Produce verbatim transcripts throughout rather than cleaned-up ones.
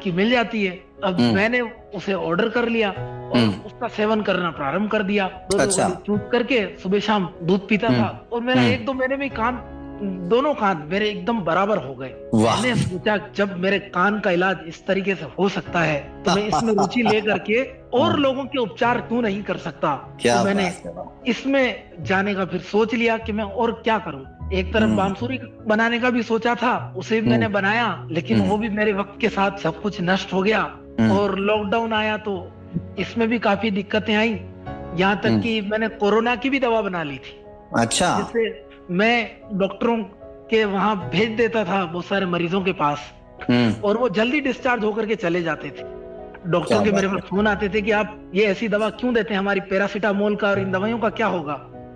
की मिल जाती है। अब मैंने उसे ऑर्डर कर लिया और उसका सेवन करना प्रारंभ कर दिया। दो दो अच्छा। गोली चूस करके सुबह शाम दूध पीता था और मेरा एक दो महीने में कान, दोनों कान मेरे एकदम बराबर हो गए। मैंने सोचा जब मेरे कान का इलाज इस तरीके से हो सकता है तो मैं इसमें रुचि ले करके और लोगों के उपचार क्यों नहीं कर सकता। तो मैंने इसमें जाने का फिर सोच लिया कि मैं और क्या करूं। एक तरफ बांसुरी बनाने का भी सोचा था, उसे भी मैंने बनाया, लेकिन वो भी मेरे वक्त के साथ सब कुछ नष्ट हो गया। और लॉकडाउन आया तो इसमें भी काफी दिक्कतें आई, यहाँ तक कि मैंने कोरोना की भी दवा बना ली थी। अच्छा। जिससे मैं डॉक्टरों के वहां भेज देता था बहुत सारे मरीजों के पास और वो जल्दी डिस्चार्ज होकर के चले जाते थे। डॉक्टर के मेरे पास फोन आते थे कि आप ये ऐसी दवा क्यों देते हैं, हमारी पैरासीटामोल का और इन दवाइयों का क्या होगा।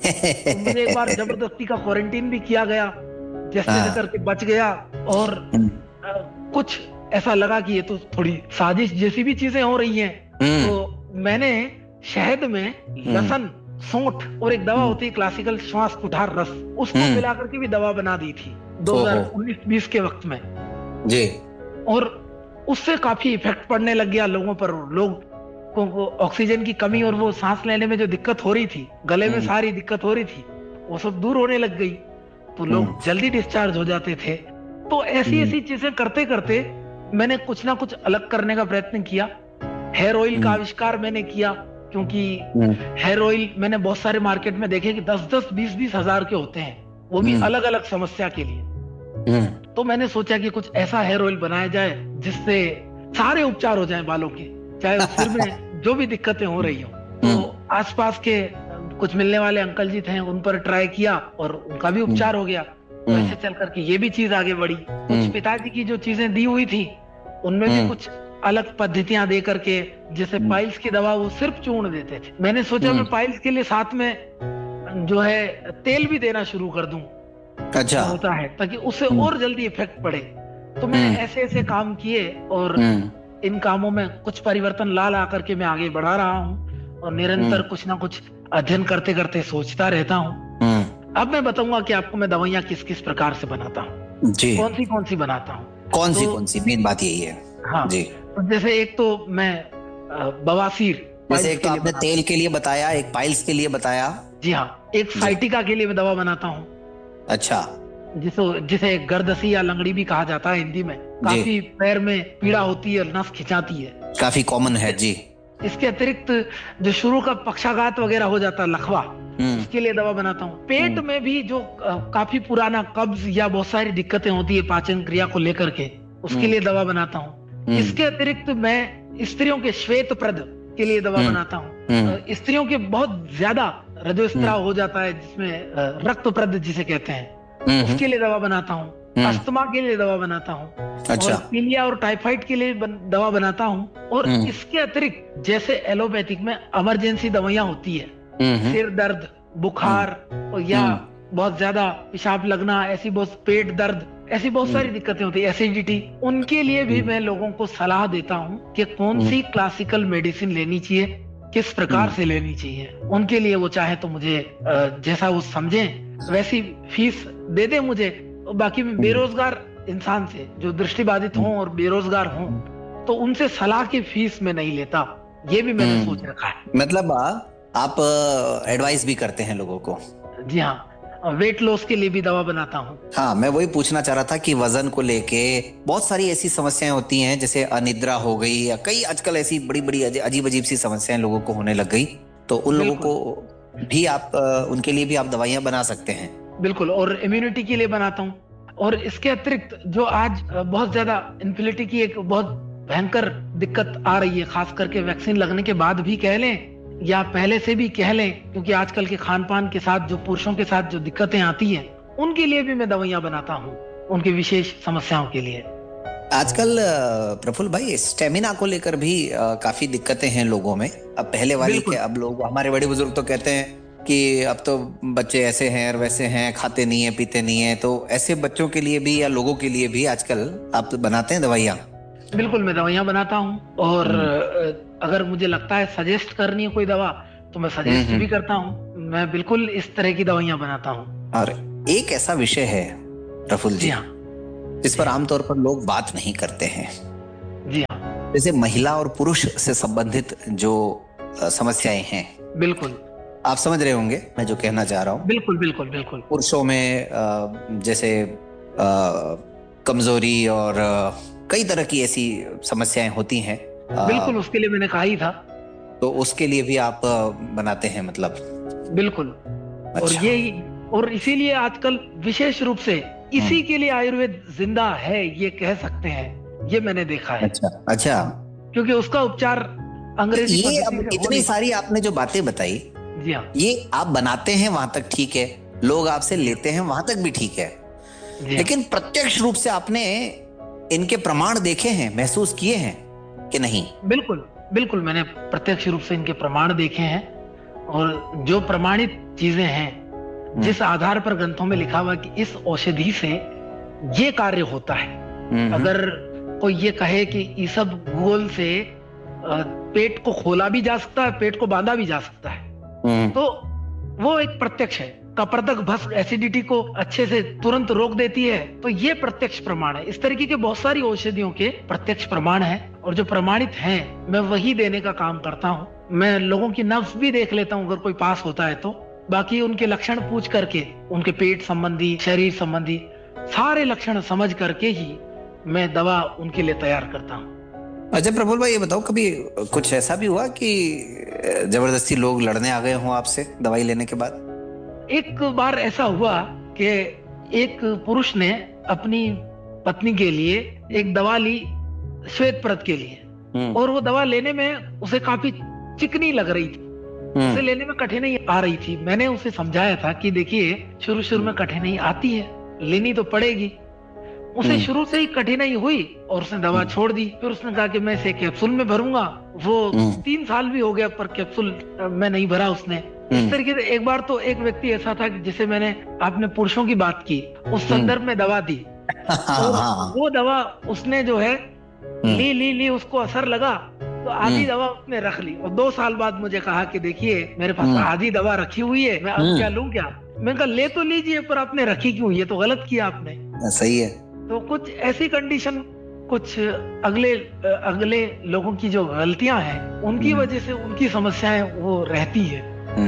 तो मुझे एक बार जबरदस्ती का क्वारंटीन भी किया गया, जैसे तैसे करके बच गया। और आ, कुछ ऐसा लगा कि ये तो थोड़ी साजिश जैसी भी चीजें हो रही हैं। तो मैंने शहद में लहसुन, सौंठ और एक दवा होती है क्लासिकल श्वास कुठार रस, उसको मिला करके भी दवा बना दी थी दो हज़ार उन्नीस बीस के वक्त में जी। और उससे काफी इफेक्ट पड़ने लग गया लोगों पर। लोग को ऑक्सीजन की कमी और वो सांस लेने में जो दिक्कत हो रही थी, गले में सारी दिक्कत हो रही थी, वो सब दूर होने लग गई। तो लोग जल्दी डिस्चार्ज हो जाते थे। तो ऐसी ऐसी चीजें करते करते मैंने कुछ ना कुछ अलग करने का प्रयत्न किया। हेयर ऑयल का आविष्कार मैंने किया, क्योंकि हेयर ऑयल मैंने बहुत सारे मार्केट में देखे कि दस दस बीस बीस हजार के होते हैं, वो भी अलग अलग समस्या के लिए। तो मैंने सोचा कि कुछ ऐसा हेयर ऑयल बनाया जाए जिससे सारे उपचार हो जाएं बालों के, चाहे सिर में जो भी दिक्कतें हो रही हो। तो आसपास के कुछ मिलने वाले अंकल जी थे, उन पर ट्राई किया और उनका भी उपचार हो गया। तो ऐसे चल करके ये भी चीज आगे बढ़ी। कुछ पिताजी की जो चीजें दी हुई थी उनमें भी कुछ अलग पद्धतियां दे करके, जैसे पाइल्स की दवा वो सिर्फ चूर्ण देते थे, मैंने सोचा मैं पाइल्स के लिए साथ में जो है तेल भी देना शुरू कर दूं। अच्छा। होता है ताकि उससे और जल्दी इफेक्ट पड़े। तो मैंने ऐसे ऐसे काम किए और इन कामों में कुछ परिवर्तन ला ला करके मैं आगे बढ़ा रहा हूँ और निरंतर कुछ ना कुछ अध्ययन करते करते सोचता रहता हूँ। अब मैं बताऊंगा कि आपको मैं दवाइयाँ किस किस प्रकार से बनाता हूँ, कौन सी कौन सी बनाता हूँ। कौन सी कौन सी मेन बात यही है। हाँ जी। तो जैसे एक तो मैं बवासीर, जैसे एक तो आपने तेल के लिए बताया, एक पाइल्स के लिए बताया। जी हाँ। एक साइटिका के लिए मैं दवा बनाता हूँ। अच्छा। जिसे जिसे गर्दसी या लंगड़ी भी कहा जाता है हिंदी में। काफी पैर में पीड़ा होती है, नस खिंचाती है, काफी कॉमन है जी। इसके अतिरिक्त जो शुरू का पक्षाघात वगैरह हो जाता है, लकवा, उसके लिए दवा बनाता हूँ। पेट में भी जो काफी पुराना कब्ज या बहुत सारी दिक्कतें होती है पाचन क्रिया को लेकर के, उसके लिए दवा बनाता हूँ। इसके अतिरिक्त मैं स्त्रियों के श्वेत प्रद के लिए दवा बनाता हूँ। स्त्रियों के बहुत ज्यादा रजोस्त्राव हो जाता है, जिसमें रक्त प्रद जिसे कहते हैं, उसके लिए दवा बनाता हूँ। अस्थमा के लिए दवा बनाता हूँ। अच्छा। और पीलिया और टाइफाइड के लिए बन, दवा बनाता हूँ। और इसके अतिरिक्त जैसे एलोपैथिक में इमरजेंसी दवाइयाँ होती है, सिर दर्द, बुखार या बहुत ज्यादा पेशाब लगना, ऐसी बहुत पेट दर्द, ऐसी बहुत सारी दिक्कतें होती है, एसिडिटी, उनके लिए भी मैं लोगों को सलाह देता हूँ कि कौन सी क्लासिकल मेडिसिन लेनी चाहिए, किस प्रकार से लेनी चाहिए। उनके लिए वो चाहे तो मुझे जैसा वो समझे वैसी फीस दे दे मुझे। बाकी मैं बेरोजगार इंसान से जो दृष्टिबाधित हों और बेरोजगार हों, तो उनसे सलाह की फीस में नहीं लेता, ये भी मैंने सोच रखा है। मतलब आप एडवाइस भी करते हैं लोगों को। जी हाँ। वेट लॉस के लिए भी दवा बनाता हूँ। हाँ, मैं वही पूछना चाह रहा था कि वजन को लेके बहुत सारी ऐसी समस्याएं होती हैं, जैसे अनिद्रा हो गई या कई आजकल ऐसी बड़ी बड़ी अजीब अजीब सी समस्याएं लोगों को होने लग गई, तो उन लोगों को भी आप, उनके लिए भी आप दवाइयां बना सकते हैं। बिल्कुल। और इम्यूनिटी के लिए बनाता हूँ। और इसके अतिरिक्त जो आज बहुत ज्यादा इन्फिलिटी की एक बहुत भयंकर दिक्कत आ रही है, खास करके वैक्सीन लगने के बाद भी कह लें या पहले से भी कह लें, क्योंकि आजकल के खान पान के साथ जो पुरुषों के साथ जो दिक्कतें आती हैं, उनके लिए भी मैं दवाइयां बनाता हूँ, उनकी विशेष समस्याओं के लिए। आजकल प्रफुल्ल भाई स्टेमिना को लेकर भी काफी दिक्कतें हैं लोगों में। अब पहले वाली के अब लोग, हमारे बड़े बुजुर्ग तो कहते हैं कि अब तो बच्चे ऐसे हैं और वैसे हैं, खाते नहीं है, पीते नहीं है, तो ऐसे बच्चों के लिए भी या लोगों के लिए भी आजकल आप बनाते हैं दवाइयाँ? बिल्कुल, मैं दवाइयाँ बनाता हूँ। और अगर मुझे लगता है सजेस्ट करनी है कोई दवा तो मैं सजेस्ट भी करता हूँ। मैं बिल्कुल इस तरह की दवाइयाँ बनाता हूँ। और एक ऐसा विषय है प्रफुल्ल जी, हाँ, जिस पर आमतौर पर लोग बात नहीं करते हैं। जी हाँ। जैसे महिला और पुरुष से संबंधित जो समस्याएं हैं, बिल्कुल आप समझ रहे होंगे मैं जो कहना चाह रहा हूँ। बिल्कुल बिल्कुल बिल्कुल। पुरुषों में जैसे कमजोरी और कई तरह की ऐसी समस्याएं होती हैं। बिल्कुल, उसके लिए मैंने कहा ही था। तो उसके लिए भी आप बनाते हैं मतलब? बिल्कुल। अच्छा। और ये और इसीलिए आजकल विशेष रूप से इसी के लिए आयुर्वेद जिंदा है, ये कह सकते हैं, ये मैंने देखा है। अच्छा अच्छा। क्योंकि उसका उपचार अंग्रेजी ये अब पद्धति से इतनी सारी आपने जो बातें बताई, जी हाँ, ये आप बनाते हैं वहां तक ठीक है, लोग आपसे लेते हैं वहां तक भी ठीक है, लेकिन प्रत्यक्ष रूप से आपने इनके प्रमाण देखे हैं, महसूस किए हैं कि नहीं? बिल्कुल बिल्कुल, मैंने प्रत्यक्ष रूप से इनके प्रमाण देखे हैं। और जो प्रमाणित चीजें हैं, जिस आधार पर ग्रंथों में लिखा हुआ कि इस औषधि से ये कार्य होता है, अगर कोई ये कहे कि ईसबगोल से पेट को खोला भी जा सकता है, पेट को बांधा भी जा सकता है, तो वो एक प्रत्यक्ष है। कपर्दक भस्म एसिडिटी को अच्छे से तुरंत रोक देती है, तो ये प्रत्यक्ष प्रमाण है। इस तरीके के बहुत सारी औषधियों के प्रत्यक्ष प्रमाण हैं, और जो प्रमाणित हैं मैं वही देने का काम करता हूँ। मैं लोगों की नब्ज भी देख लेता हूँ अगर कोई पास होता है तो, बाकी उनके लक्षण पूछ करके, उनके पेट संबंधी, शरीर संबंधी सारे लक्षण समझ करके ही मैं दवा उनके लिए तैयार करता हूँ। अच्छा प्रफुल्ल भाई, ये बताओ, कभी कुछ ऐसा भी हुआ कि जबरदस्ती लोग लड़ने आ गए हों आपसे दवाई लेने के बाद? एक बार ऐसा हुआ कि एक पुरुष ने अपनी पत्नी के लिए एक दवा ली, श्वेत प्रत के लिए, और वो दवा लेने में उसे काफी चिकनी लग रही थी, उसे लेने में कठिनाई आ रही थी। मैंने उसे समझाया था कि देखिए, शुरू शुरू में कठिनाई आती है, लेनी तो पड़ेगी। उसे शुरू से ही कठिनाई हुई और उसने दवा छोड़ दी। फिर उसने कहा कि मैं इसे कैप्सूल में भरूंगा। वो तीन साल भी हो गया पर कैप्सूल में नहीं भरा उसने। इस तरीके से एक बार तो एक व्यक्ति ऐसा था जिसे मैंने, आपने पुरुषों की बात की, उस संदर्भ में दवा दी, और वो दवा उसने जो है ली ली ली उसको असर लगा तो आधी दवा उसने रख ली, और दो साल बाद मुझे कहा कि देखिए मेरे पास आधी दवा रखी हुई है, मैं अब क्या लूं क्या? मैं कहा ले तो लीजिए, पर आपने रखी क्यों? ये तो गलत किया आपने। सही है। तो कुछ ऐसी कंडीशन, कुछ अगले अगले लोगों की जो गलतियां हैं, उनकी वजह से उनकी समस्याएं वो रहती है।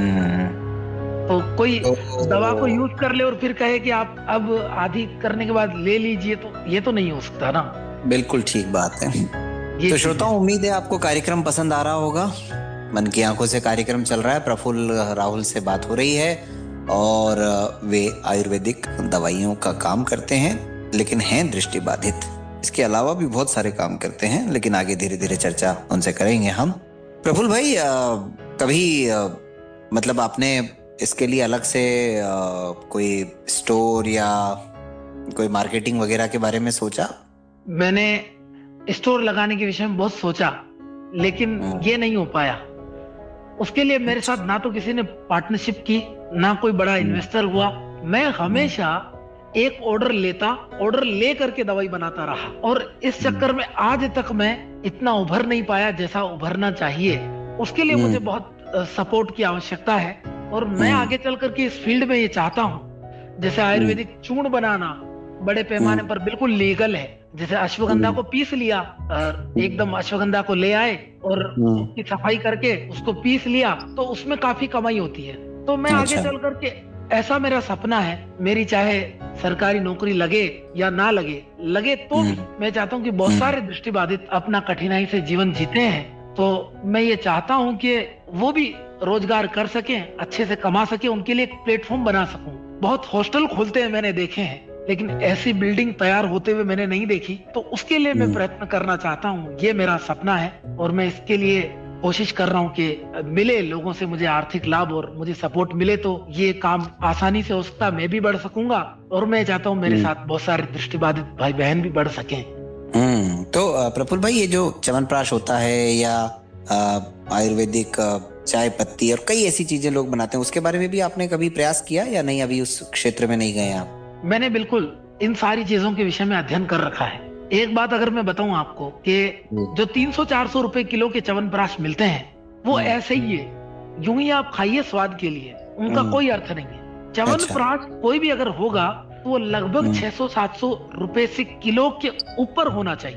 तो कोई दवा को यूज कर ले और फिर कहे कि आप अब आधी करने के बाद ले लीजिए, तो ये तो नहीं हो सकता ना। बिल्कुल ठीक बात है। तो श्रोताओं, उम्मीद है आपको कार्यक्रम पसंद आ रहा होगा। मन की आंखों से कार्यक्रम चल रहा है, प्रफुल्ल राहुल से बात हो रही है, और वे आयुर्वेदिक दवाइयों का काम करते हैं, लेकिन हैं दृष्टिबाधित। इसके अलावा भी बहुत सारे काम करते हैं, लेकिन आगे धीरे धीरे चर्चा उनसे करेंगे हम। प्रफुल्ल भाई, आ, कभी आ, मतलब आपने इसके लिए अलग से आ, कोई स्टोर या कोई मार्केटिंग वगैरह के बारे में सोचा? मैंने स्टोर लगाने के विषय में बहुत सोचा, लेकिन ये नहीं हो पाया। उसके लिए मेरे साथ ना तो किसी ने पार्टनरशिप की, ना कोई बड़ा इन्वेस्टर हुआ। मैं हमेशा एक ऑर्डर लेता, ऑर्डर ले करके दवाई बनाता रहा, और इस चक्कर में आज तक मैं इतना उभर नहीं पाया जैसा उभरना चाहिए। उसके लिए मुझे बहुत सपोर्ट की आवश्यकता है, और मैं आगे चल करके इस फील्ड में ये चाहता हूँ। जैसे आयुर्वेदिक चूर्ण बनाना बड़े पैमाने पर बिल्कुल लीगल है। जैसे अश्वगंधा को पीस लिया, एकदम अश्वगंधा को ले आए और उसकी सफाई करके उसको पीस लिया, तो उसमें काफी कमाई होती है। तो मैं आगे चल करके, ऐसा मेरा सपना है, मेरी चाहे सरकारी नौकरी लगे या ना लगे, लगे तो भी मैं चाहता हूँ कि बहुत सारे दृष्टिबाधित अपना कठिनाई से जीवन जीते हैं, तो मैं ये चाहता हूँ कि वो भी रोजगार कर सकें, अच्छे से कमा सके, उनके लिए एक प्लेटफॉर्म बना सकूं। बहुत हॉस्टल खुलते हैं मैंने देखे हैं, लेकिन ऐसी बिल्डिंग तैयार होते हुए मैंने नहीं देखी। तो उसके लिए मैं प्रयत्न करना चाहता हूँ, ये मेरा सपना है, और मैं इसके लिए कोशिश कर रहा हूँ कि मिले लोगों से मुझे आर्थिक लाभ और मुझे सपोर्ट मिले, तो ये काम आसानी से हो सकता, मैं भी बढ़ सकूंगा, और मैं चाहता हूँ मेरे साथ बहुत सारे दृष्टिबाधित भाई बहन भी बढ़ सकें। हम्म तो प्रफुल्ल भाई, ये जो च्यवनप्राश होता है या आयुर्वेदिक चाय पत्ती और कई ऐसी चीजें लोग बनाते हैं, उसके बारे में भी आपने कभी प्रयास किया या नहीं? अभी उस क्षेत्र में नहीं गए आप? मैंने बिल्कुल इन सारी चीजों के विषय में अध्ययन कर रखा है। एक बात अगर मैं बताऊं आपको कि जो तीन सौ चार सौ रुपए किलो के च्यवनप्राश मिलते हैं, वो ऐसे ही है, यूं ही आप खाइए स्वाद के लिए, उनका कोई अर्थ नहीं है। च्यवनप्राश कोई भी अगर होगा तो वो लगभग छह सौ सात सौ रुपए से किलो के ऊपर होना चाहिए।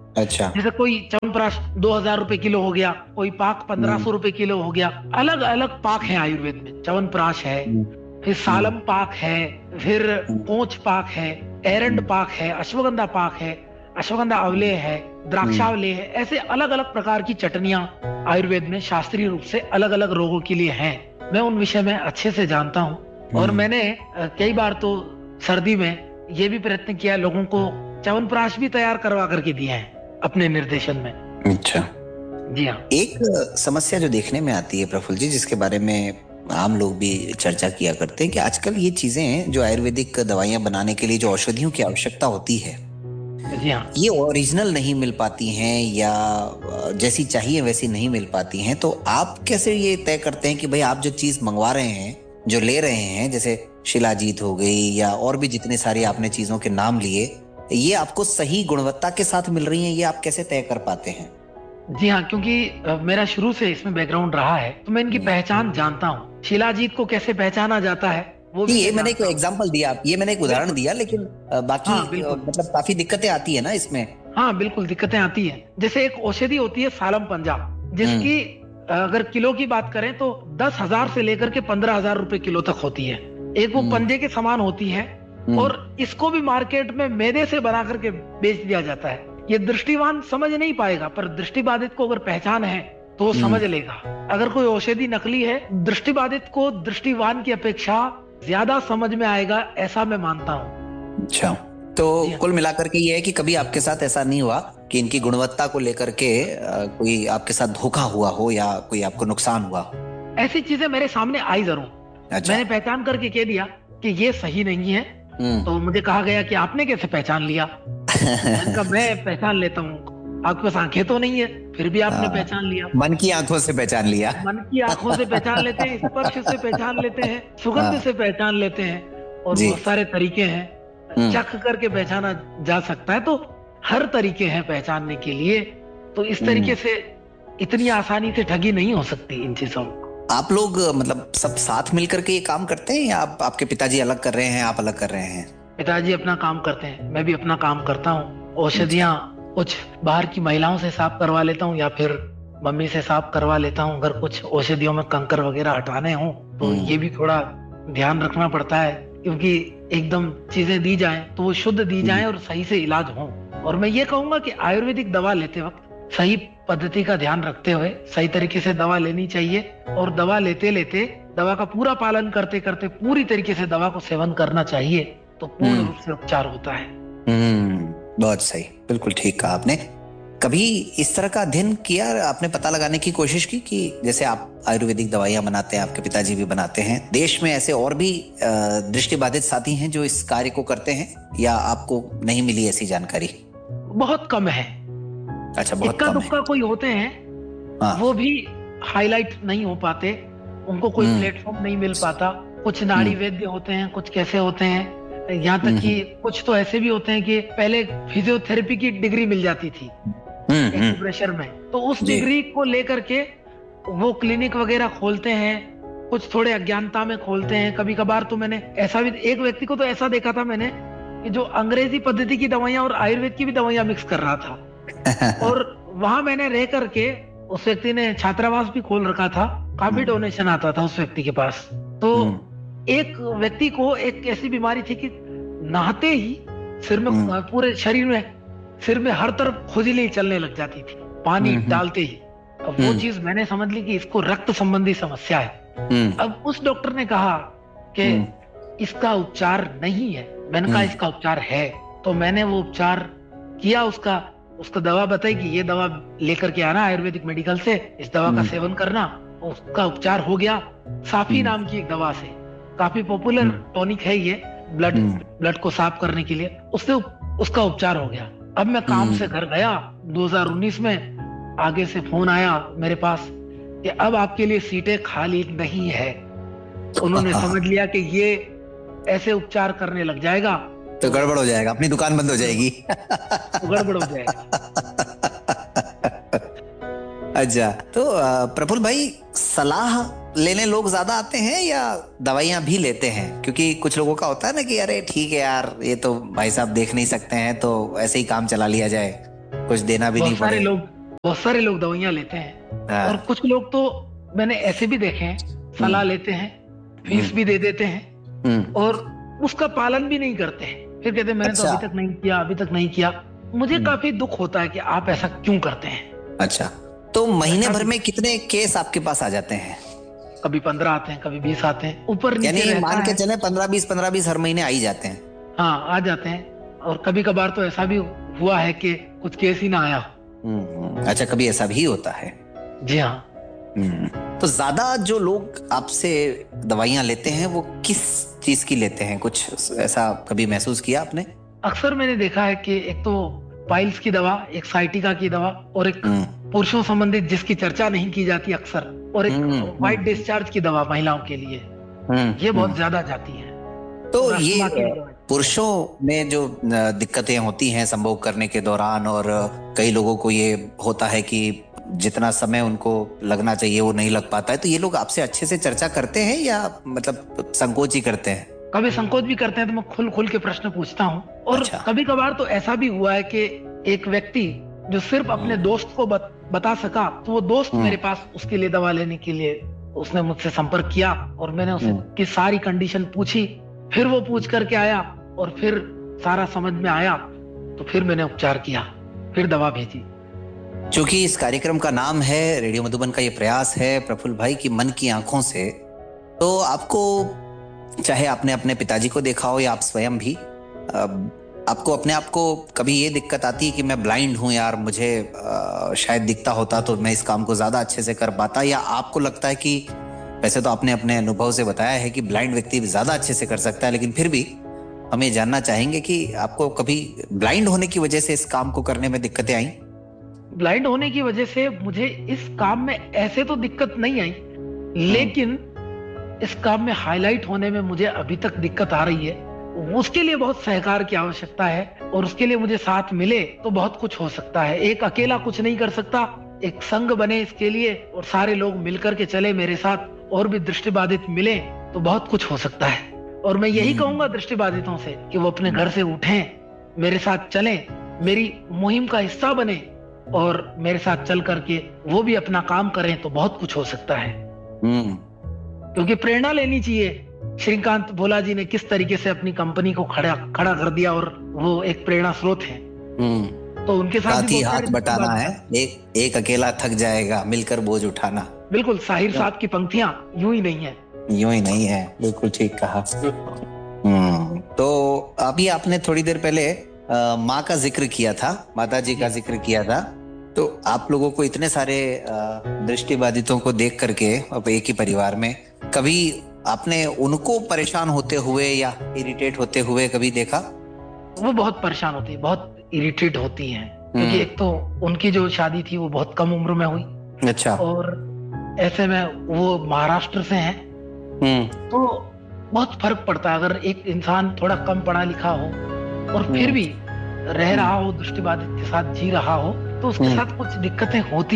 अच्छा। जैसे कोई च्यवनप्राश दो हजार रुपए किलो हो गया, कोई पाक पंद्रह सौ रुपए किलो हो गया। अलग अलग पाक है आयुर्वेद में। च्यवनप्राश है, फिर सालम पाक है, फिर कोंच पाक है, एरंड पाक है, अश्वगंधा पाक है, अश्वगंधा अवलेह है, द्राक्षावलेह है। ऐसे अलग अलग प्रकार की चटनियां आयुर्वेद में शास्त्रीय रूप से अलग अलग रोगों के लिए हैं। मैं उन विषय में अच्छे से जानता हूँ और मैंने कई बार तो सर्दी में ये भी प्रयत्न किया, लोगों को च्यवनप्राश भी तैयार करवा करके दिए हैं अपने निर्देशन में। अच्छा, जी हाँ। एक समस्या जो देखने में आती है प्रफुल्ल जी, जिसके बारे में आम लोग भी चर्चा किया करते हैं कि आजकल ये चीजें जो आयुर्वेदिक दवाइयां बनाने के लिए जो औषधियों की आवश्यकता होती है, जी हाँ, ये ओरिजिनल नहीं मिल पाती हैं या जैसी चाहिए वैसी नहीं मिल पाती हैं। तो आप कैसे ये तय करते हैं कि भाई आप जो चीज मंगवा रहे हैं, जो ले रहे हैं, जैसे शिलाजीत हो गई या और भी जितने सारे आपने चीजों के नाम लिए, ये आपको सही गुणवत्ता के साथ मिल रही हैं, ये आप कैसे तय कर पाते हैं? जी हाँ, क्योंकि मेरा शुरू से इसमें बैकग्राउंड रहा है तो मैं इनकी पहचान जानता हूँ। शिलाजीत को कैसे पहचाना जाता है वो भी ये मैंने एक एग्जांपल दिया, ये मैंने एक उदाहरण दिया, लेकिन बाकी हाँ, मतलब काफी दिक्कतें आती है ना इसमें। हाँ बिल्कुल दिक्कतें आती है। जैसे एक औषधि होती है सालम पंजाब, जिसकी अगर किलो की बात करें तो दस हजार से लेकर के पंद्रह हजार रुपए किलो तक होती है। एक वो पंजे के समान होती है और इसको भी मार्केट में मैदे से बना करके बेच दिया जाता है। ये दृष्टिवान समझ नहीं पाएगा, पर दृष्टिबाधित को अगर पहचान है तो वो समझ लेगा। अगर कोई औषधि नकली है, दृष्टिबाधित को दृष्टिवान की अपेक्षा ज्यादा समझ में आएगा, ऐसा मैं मानता हूँ। अच्छा, तो कुल मिलाकर के ये है कि कभी आपके साथ ऐसा नहीं हुआ कि इनकी गुणवत्ता को लेकर के कोई आपके साथ धोखा हुआ हो या कोई आपको नुकसान हुआ हो? ऐसी चीजें मेरे सामने आई जरूर। अच्छा। मैंने पहचान करके कह दिया कि ये सही नहीं है, तो मुझे कहा गया कि आपने कैसे पहचान लिया? मैं पहचान लेता हूँ, आपके पास आंखें तो नहीं है, फिर भी आपने पहचान लिया। मन की आंखों से पहचान लिया। मन की आंखों से पहचान लेते हैं, स्पर्श से पहचान लेते हैं, सुगंध से पहचान लेते हैं, और बहुत सारे तरीके हैं चख करके पहचाना जा सकता है। तो हर तरीके हैं पहचानने के लिए। तो इस तरीके से इतनी आसानी से ठगी नहीं हो सकती इन चीजों को। आप लोग मतलब सब साथ मिलकर के ये काम करते हैं या आप, आपके पिताजी अलग कर रहे हैं, आप अलग कर रहे हैं? पिताजी अपना काम करते हैं, मैं भी अपना काम करता हूँ। औषधियाँ कुछ बाहर की महिलाओं से साफ करवा लेता हूँ या फिर मम्मी से साफ करवा लेता हूँ। अगर कुछ औषधियों में कंकर वगैरह हटाने हो तो ये भी थोड़ा ध्यान रखना पड़ता है, क्योंकि एकदम चीजें दी जाएं तो वो शुद्ध दी जाएं और सही से इलाज हो। और मैं ये कहूंगा कि आयुर्वेदिक दवा लेते वक्त सही पद्धति का ध्यान रखते हुए सही तरीके से दवा लेनी चाहिए, और दवा लेते लेते दवा का पूरा पालन करते करते पूरी तरीके से दवा को सेवन करना चाहिए, तो पूर्ण रूप से उपचार होता है। हम्म, बहुत सही, बिल्कुल ठीक कहा आपने। कभी इस तरह का अध्ययन किया, आपने पता लगाने की कोशिश की कि जैसे आप आयुर्वेदिक दवाइयां बनाते हैं, आपके पिताजी भी बनाते हैं, देश में ऐसे और भी दृष्टिबाधित साथी हैं जो इस कार्य को करते हैं, या आपको नहीं मिली ऐसी जानकारी? बहुत कम है। अच्छा, बहुत इक्का दुक्का कोई होते हैं, हाँ। वो भी हाईलाइट नहीं हो पाते, उनको कोई प्लेटफॉर्म नहीं मिल पाता। कुछ नाड़ी वैद्य होते हैं, कुछ कैसे होते हैं, यहाँ तक कि कुछ तो ऐसे भी होते हैं कि पहले फिजियोथेरेपी की डिग्री मिल जाती थी प्रेशर में, तो उस डिग्री को लेकर के वो क्लिनिक वगैरह खोलते हैं। कुछ थोड़े अज्ञानता में खोलते हैं। कभी कभार तो मैंने ऐसा भी, एक व्यक्ति को तो ऐसा देखा था मैंने कि जो अंग्रेजी पद्धति की दवाइयां और आयुर्वेद की भी दवाइयां मिक्स कर रहा था। और वहां मैंने रह करके, उस व्यक्ति ने छात्रावास भी खोल रखा था, काफी डोनेशन आता था उस व्यक्ति के पास। तो एक व्यक्ति को एक ऐसी बीमारी थी कि नहाते ही सिर में, पूरे शरीर में, सिर में हर तरफ खुजली चलने लग जाती थी पानी डालते ही। अब वो चीज मैंने समझ ली कि इसको रक्त संबंधी समस्या है। अब उस डॉक्टर ने कहा कि इसका उपचार नहीं है। मैंने कहा इसका उपचार है, तो मैंने वो उपचार किया। उसका उसका दवा बताई कि ये दवा लेकर के आना आयुर्वेदिक मेडिकल से, इस दवा का सेवन करना। उसका उपचार हो गया साफी नाम की एक दवा से। काफी पॉपुलर टॉनिक है ये, ब्लड ब्लड को साफ करने के लिए। उससे उसका उपचार हो गया। अब मैं काम से घर गया दो हज़ार उन्नीस में, आगे से फोन आया मेरे पास कि अब आपके लिए सीटें खाली नहीं है। उन्होंने समझ लिया कि ये ऐसे उपचार करने लग जाएगा तो गड़बड़ हो जाएगा, अपनी दुकान बंद हो जाएगी। तो गड़बड़ हो जाएगा। अच्छा, तो प्रफुल्ल भाई, सलाह लेने लोग ज्यादा आते हैं या दवाइयां भी लेते हैं? क्योंकि कुछ लोगों का होता है ना कि अरे ठीक है यार, ये तो भाई साहब देख नहीं सकते हैं, तो ऐसे ही काम चला लिया जाए, कुछ देना भी नहीं पड़े। बहुत सारे लोग बहुत सारे लोग दवाइयाँ लेते हैं और कुछ लोग तो मैंने ऐसे भी देखे हैं, सलाह लेते हैं, फीस भी दे देते हैं और उसका पालन भी नहीं करते हैं, फिर कहते हैं मैंने अच्छा। तो अभी तक नहीं किया, अभी तक नहीं किया। मुझे काफी दुख होता है कि आप ऐसा क्यों करते हैं। अच्छा, तो महीने भर में कितने केस आपके पास आ जाते हैं? कभी पंद्रह आते हैं, कभी बीस आते हैं, ऊपर नीचे यानी रहता मान के है। चले पंद्रह बीस पंद्रह बीस हर महीने आ ही जाते हैं। हाँ, आ जाते हैं और कभी कभार तो ऐसा भी हुआ है कि कुछ केस ही ना आया। अच्छा, कभी ऐसा भी होता है? जी हाँ। तो ज्यादा जो लोग आपसे दवाइयां लेते हैं वो किस चीज की लेते हैं? कुछ ऐसा कभी महसूस किया आपने? अक्सर मैंने देखा है कि एक तो पाइल्स की दवा, एक साइटिका की दवा और एक पुरुषों संबंधित जिसकी चर्चा नहीं की जाती अक्सर, और एक वाइट डिस्चार्ज की दवा महिलाओं के लिए, ये बहुत ज्यादा जाती है। तो ये पुरुषों में जो दिक्कतें होती हैं संभोग करने के दौरान, और कई लोगों को ये होता है कि जितना समय उनको लगना चाहिए वो नहीं लग पाता है, तो ये लोग आपसे अच्छे से चर्चा करते हैं या मतलब संकोच ही करते हैं? कभी संकोच भी करते हैं तो मैं खुल खुल के प्रश्न पूछता हूँ। और अच्छा। कभी कभार तो ऐसा भी हुआ है कि एक व्यक्ति जो सिर्फ अपने दोस्त को बत, बता सका, तो वो दोस्त मेरे पास उसके लिए दवा लेने के लिए उसने मुझसे संपर्क किया और मैंने उसकी सारी कंडीशन पूछी, फिर वो पूछ करके आया और फिर सारा समझ में आया तो फिर मैंने उपचार किया, फिर दवा भेजी। चूंकि इस कार्यक्रम का नाम है, रेडियो मधुबन का ये प्रयास है प्रफुल्ल भाई की मन की आंखों से, तो आपको, चाहे आपने अपने पिताजी को देखा हो या आप स्वयं भी, आपको अपने आप को कभी ये दिक्कत आती है कि मैं ब्लाइंड हूं यार, मुझे आ, शायद दिखता होता तो मैं इस काम को ज्यादा अच्छे से कर पाता, या आपको लगता है कि वैसे तो आपने अपने अनुभव से बताया है कि ब्लाइंड व्यक्ति ज्यादा अच्छे से कर सकता है, लेकिन फिर भी हम ये जानना चाहेंगे कि आपको कभी ब्लाइंड होने की वजह से इस काम को करने में दिक्कतें आई? ब्लाइंड होने की वजह से मुझे इस काम में ऐसे तो दिक्कत नहीं आई, लेकिन इस काम में हाईलाइट होने में मुझे अभी तक दिक्कत आ रही है। उसके लिए बहुत सहकार की आवश्यकता है और उसके लिए मुझे साथ मिले तो बहुत कुछ हो सकता है। एक अकेला कुछ नहीं कर सकता, एक संघ बने इसके लिए और सारे लोग मिलकर के चले मेरे साथ, और भी दृष्टिबाधित मिले तो बहुत कुछ हो सकता है। और मैं यही कहूंगा दृष्टिबाधितों से कि वो अपने घर से उठें, मेरे साथ चलें, मेरी मुहिम का हिस्सा बने और मेरे साथ चल करके वो भी अपना काम करें तो बहुत कुछ हो सकता है। क्योंकि प्रेरणा लेनी चाहिए। श्रीकांत भोला जी ने किस तरीके से अपनी कंपनी को खड़ा खड़ा कर दिया और वो एक प्रेरणा स्रोत है। तो उनके साथ भी हाथ बटाना है, एक एक अकेला थक जाएगा, मिलकर बोझ उठाना। बिल्कुल, साहिर साहब की पंक्तियां यूं ही नहीं है, यूं ही नहीं है, बिल्कुल ठीक कहा। हम्म तो अभी आपने थोड़ी देर पहले माँ का जिक्र किया था, माता जी का जिक्र किया था, तो आप लोगों को इतने सारे दृष्टिबाधितों को देख करके अब एक ही परिवार में, कभी आपने उनको परेशान होते हुए या इरिटेट होते हुए कभी देखा? वो बहुत परेशान होती है, बहुत इरिटेट होती हैं, क्योंकि एक तो उनकी जो शादी थी वो बहुत कम उम्र में हुई। अच्छा। और ऐसे में वो महाराष्ट्र से हैं, तो बहुत फर्क पड़ता है। अगर एक इंसान थोड़ा कम पढ़ा लिखा हो और फिर भी रह रहा हो, दृष्टिबाधित के साथ जी रहा हो, तो उसके साथ कुछ दिक्कतें होती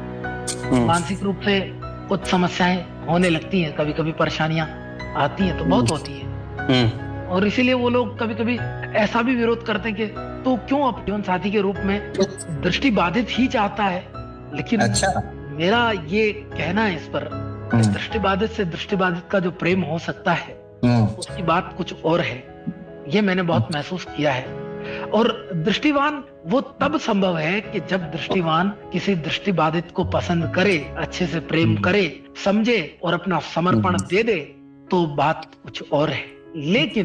है। मानसिक रूप से कुछ समस्याएं होने लगती हैं, कभी कभी परेशानियां आती हैं, तो बहुत होती है। और इसीलिए वो लोग कभी कभी ऐसा भी विरोध करते हैं कि तो क्यों अपने जीवन साथी के रूप में दृष्टिबाधित ही चाहता है। लेकिन अच्छा, मेरा ये कहना है इस पर, दृष्टिबाधित से दृष्टिबाधित का जो प्रेम हो सकता है उसकी बात कुछ और है। ये मैंने बहुत महसूस किया है। और दृष्टिवान वो तब संभव है कि जब दृष्टिवान किसी दृष्टिबाधित को पसंद करे, अच्छे से प्रेम करे, समझे और अपना समर्पण दे दे, तो बात कुछ और है। लेकिन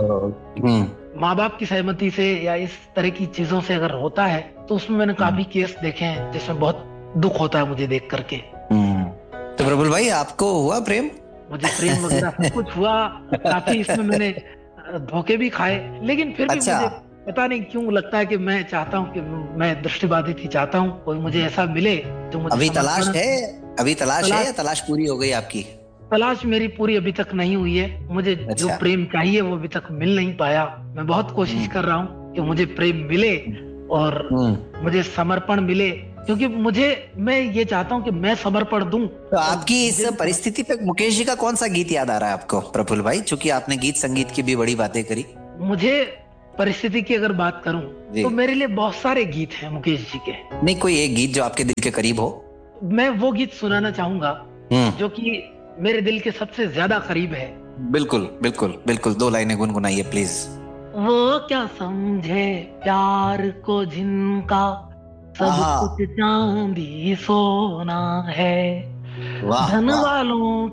तो माँ बाप की सहमति से या इस तरह की चीजों से अगर होता है तो उसमें मैंने काफी केस देखे हैं जिसमें बहुत दुख होता है मुझे देख करके। तो प्रफुल्ल भाई, आपको हुआ प्रेम? मुझे प्रेम वगैरह सब कुछ हुआ, काफी इसमें मैंने धोखे भी खाए, लेकिन फिर भी अच्छा। मुझे पता नहीं क्यों लगता है कि मैं चाहता हूँ कि मैं दृष्टिबाधित ही चाहता हूँ, कोई मुझे ऐसा मिले जो मुझे। अभी तलाश है? अभी तलाश है या तलाश पूरी हो गई आपकी? तलाश मेरी पूरी अभी तक नहीं हुई है। मुझे अच्छा। जो प्रेम चाहिए वो अभी तक मिल नहीं पाया। मैं बहुत कोशिश कर रहा हूँ कि मुझे प्रेम मिले और मुझे समर्पण मिले, क्योंकि मुझे, मैं ये चाहता हूँ कि मैं समर्पण दूं। तो आपकी इस परिस्थिति पे मुकेश जी का कौन सा गीत याद आ रहा है आपको प्रफुल्ल भाई, चूंकि आपने गीत संगीत की भी बड़ी बातें करी? मुझे परिस्थिति की अगर बात करूं तो मेरे लिए बहुत सारे गीत हैं मुकेश जी के। नहीं, कोई एक गीत जो आपके दिल के करीब हो? मैं वो गीत सुनाना चाहूंगा जो कि मेरे दिल के सबसे ज्यादा करीब है। बिल्कुल बिल्कुल बिल्कुल, दो लाइनें गुनगुनाइए प्लीज। वो क्या समझे प्यार को जिनका सब कुछ चांदी सोना है, धन वालों